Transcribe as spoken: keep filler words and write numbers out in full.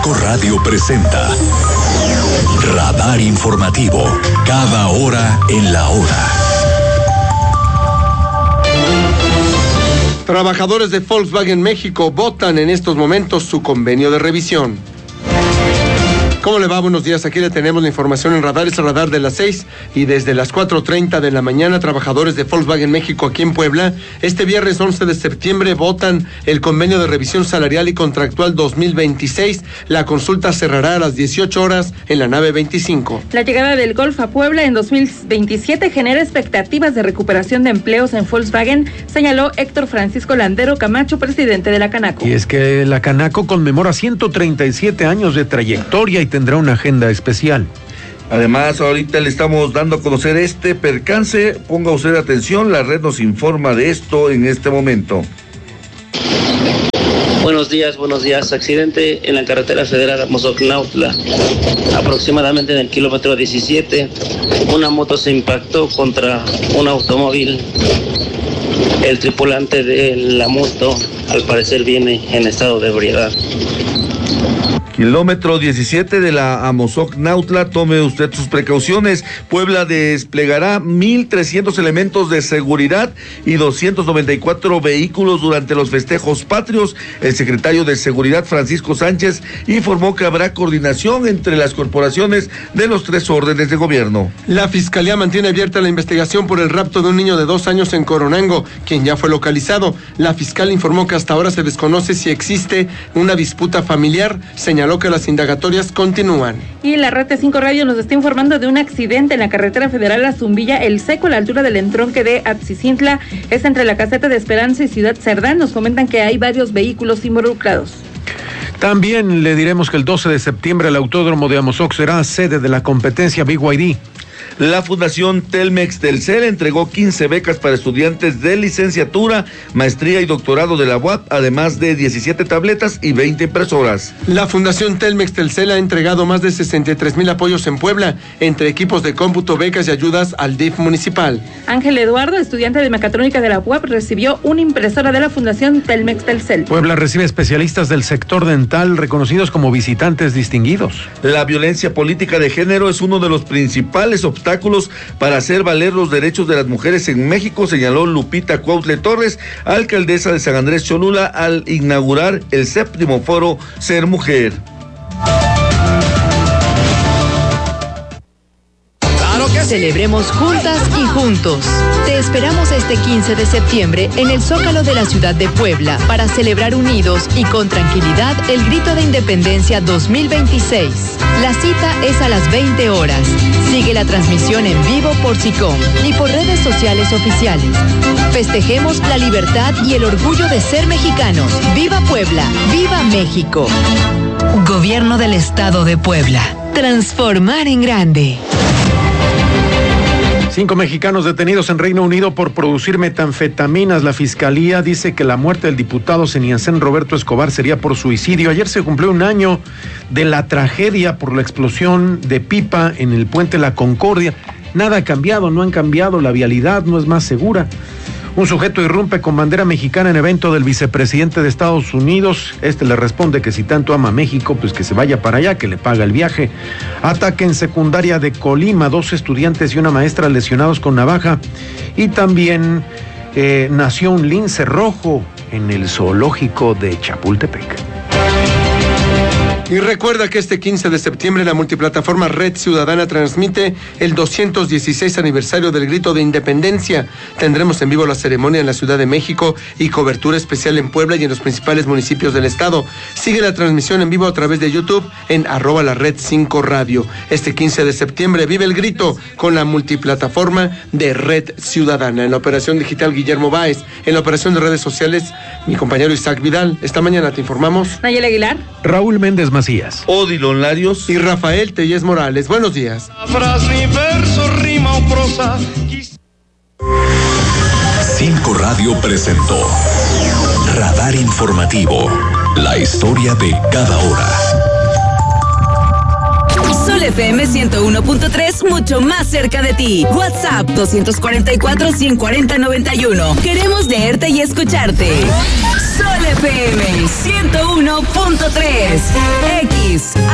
cinco Radio presenta Radar Informativo, cada hora en la hora. Trabajadores de Volkswagen México votan en estos momentos su convenio de revisión. ¿Cómo le va? Buenos días, aquí le tenemos la información en Radar, es el Radar de las seis y desde las cuatro treinta de la mañana, trabajadores de Volkswagen México aquí en Puebla, este viernes once de septiembre votan el convenio de revisión salarial y contractual dos mil veintiséis. La consulta cerrará a las dieciocho horas en la nave veinticinco. La llegada del Golf a Puebla en dos mil veintisiete genera expectativas de recuperación de empleos en Volkswagen, señaló Héctor Francisco Landero Camacho, presidente de la Canaco. Y es que la Canaco conmemora ciento treinta y siete años de trayectoria y tendrá una agenda especial. Además, ahorita le estamos dando a conocer este percance. Ponga usted atención, la red nos informa de esto en este momento. Buenos días, buenos días. Accidente en la carretera federal Amozoc-Nautla, aproximadamente en el kilómetro diecisiete. Una moto se impactó contra un automóvil. El tripulante de la moto, al parecer, viene en estado de ebriedad. Kilómetro diecisiete de la Amozoc-Nautla, tome usted sus precauciones. Puebla desplegará mil trescientos elementos de seguridad y doscientos noventa y cuatro vehículos durante los festejos patrios. El secretario de Seguridad, Francisco Sánchez, informó que habrá coordinación entre las corporaciones de los tres órdenes de gobierno. La Fiscalía mantiene abierta la investigación por el rapto de un niño de dos años en Coronango, quien ya fue localizado. La fiscal informó que hasta ahora se desconoce si existe una disputa familiar, señaló que las indagatorias continúan. Y la Red cinco Radio nos está informando de un accidente en la carretera federal a Zumbilla, El Seco, a la altura del entronque de Atzicintla, es entre la caseta de Esperanza y Ciudad Cerdán. Nos comentan que hay varios vehículos involucrados. También le diremos que el doce de septiembre el Autódromo de Amozoc será sede de la competencia B Y D. La Fundación Telmex Telcel entregó quince becas para estudiantes de licenciatura, maestría y doctorado de la U A P, además de diecisiete tabletas y veinte impresoras. La Fundación Telmex Telcel ha entregado más de sesenta y tres mil apoyos en Puebla, entre equipos de cómputo, becas y ayudas al D I F municipal. Ángel Eduardo, estudiante de mecatrónica de la U A P, recibió una impresora de la Fundación Telmex Telcel. Puebla recibe especialistas del sector dental reconocidos como visitantes distinguidos. La violencia política de género es uno de los principales obstáculos para hacer valer los derechos de las mujeres en México, señaló Lupita Cuautle Torres, alcaldesa de San Andrés Cholula, al inaugurar el séptimo foro Ser Mujer. Celebremos juntas y juntos. Te esperamos este quince de septiembre en el Zócalo de la ciudad de Puebla para celebrar unidos y con tranquilidad el Grito de Independencia dos mil veintiséis. La cita es a las veinte horas. Sigue la transmisión en vivo por SICOM y por redes sociales oficiales. Festejemos la libertad y el orgullo de ser mexicanos. ¡Viva Puebla! ¡Viva México! Gobierno del Estado de Puebla. Transformar en grande. Cinco mexicanos detenidos en Reino Unido por producir metanfetaminas. La fiscalía dice que la muerte del diputado Seniancén Roberto Escobar sería por suicidio. Ayer se cumplió un año de la tragedia por la explosión de pipa en el puente La Concordia. Nada ha cambiado, no han cambiado, la vialidad no es más segura. Un sujeto irrumpe con bandera mexicana en evento del vicepresidente de Estados Unidos. Este le responde que si tanto ama a México, pues que se vaya para allá, que le paga el viaje. Ataque en secundaria de Colima, dos estudiantes y una maestra lesionados con navaja. Y también eh, nació un lince rojo en el zoológico de Chapultepec. Y recuerda que este quince de septiembre la multiplataforma Red Ciudadana transmite el doscientos dieciséis aniversario del Grito de Independencia. Tendremos en vivo la ceremonia en la Ciudad de México y cobertura especial en Puebla y en los principales municipios del estado. Sigue la transmisión en vivo a través de YouTube en arroba la Red cinco Radio. Este quince de septiembre vive el grito con la multiplataforma de Red Ciudadana. En la operación digital Guillermo Báez, en la operación de redes sociales mi compañero Isaac Vidal. Esta mañana te informamos Nayel Aguilar, Raúl Méndez Macías, Odilon Larios y Rafael Tellez Morales. Buenos días. Cinco Radio presentó Radar Informativo, la historia de cada hora. Sol F M ciento uno punto tres, mucho más cerca de ti. WhatsApp dos cuatro cuatro, uno cinco cero, nueve uno. Queremos leerte y escucharte. Sol F M ciento uno punto tres. X Automotriz.